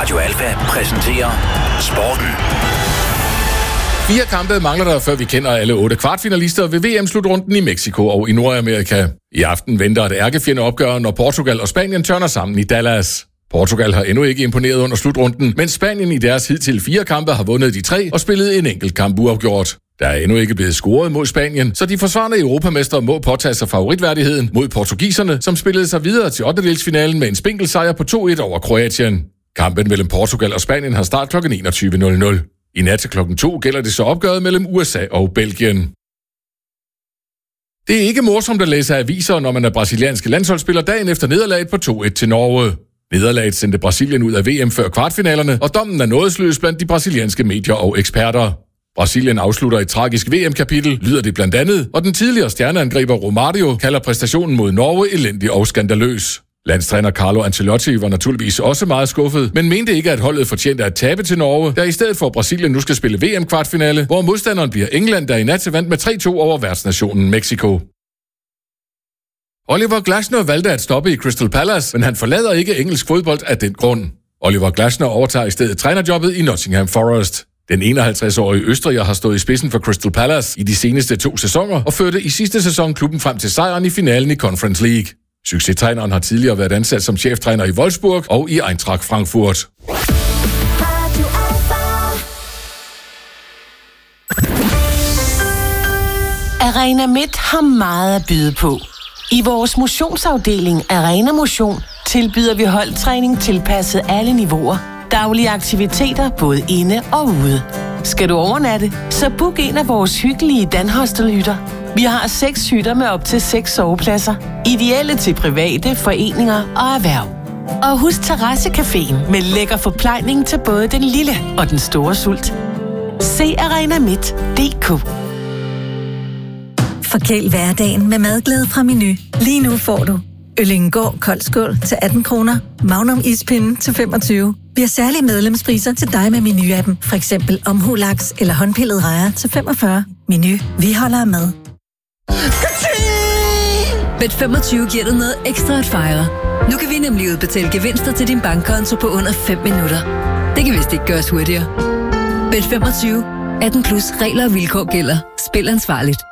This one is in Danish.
Radio Alfa præsenterer Sporten. 4 kampe mangler der, før vi kender alle 8 kvartfinalister ved VM-slutrunden i Mexico og i Nordamerika. I aften venter et ærkefjendeopgør, når Portugal og Spanien tørner sammen i Dallas. Portugal har endnu ikke imponeret under slutrunden, mens Spanien i deres hidtil 4 kampe har vundet de 3 og spillet en enkelt kamp uafgjort. Der er endnu ikke blevet scoret mod Spanien, så de forsvarende europamestre må påtage sig favoritværdigheden mod portugiserne, som spillede sig videre til 8-delsfinalen med en spinkel sejr på 2-1 over Kroatien. Kampen mellem Portugal og Spanien har start kl. 21.00. I nat til klokken 2 gælder det så opgøret mellem USA og Belgien. Det er ikke morsomt at læse aviser, når man er brasilianske landsholdsspiller dagen efter nederlaget på 2-1 til Norge. Nederlaget sendte Brasilien ud af VM før kvartfinalerne, og dommen er nådesløs blandt de brasilianske medier og eksperter. Brasilien afslutter et tragisk VM-kapitel, lyder det blandt andet, og den tidligere stjerneangriber Romario kalder præstationen mod Norge elendig og skandaløs. Landstræner Carlo Ancelotti var naturligvis også meget skuffet, men mente ikke, at holdet fortjente at tabe til Norge, der i stedet for Brasilien nu skal spille VM-kvartfinale, hvor modstanderen bliver England, der i nat vandt med 3-2 over værtsnationen Mexico. Oliver Glasner valgte at stoppe i Crystal Palace, men han forlader ikke engelsk fodbold af den grund. Oliver Glasner overtager i stedet trænerjobbet i Nottingham Forest. Den 51-årige østriger har stået i spidsen for Crystal Palace i de seneste 2 sæsoner og førte i sidste sæson klubben frem til sejren i finalen i Conference League. Succestræneren har tidligere været ansat som cheftræner i Wolfsburg og i Eintracht Frankfurt. Arena Midt har meget at byde på. I vores motionsafdeling Arena Motion tilbyder vi holdtræning tilpasset alle niveauer. Daglige aktiviteter både inde og ude. Skal du overnatte, så book en af vores hyggelige Dan-hostelhytter. Vi har 6 hytter med op til 6 sovepladser. Ideelle til private, foreninger og erhverv. Og husk terrassecaféen med lækker forplejning til både den lille og den store sult. Se arenamidt.dk. Forkæl hverdagen med madglæde fra Meny. Lige nu får du Øllingegård kold skål til 18 kroner, Magnum ispinde til 25. Vi har særlige medlemspriser til dig med Meny-appen. For eksempel omhulaks eller håndpillet rejer til 45. Meny, vi holder med. Bet25 giver dig noget ekstra at fejre. Nu kan vi nemlig udbetale gevinster til din bankkonto på under 5 minutter. Det kan vist ikke gøres hurtigere. Bet25. 18+ regler og vilkår gælder. Spil ansvarligt.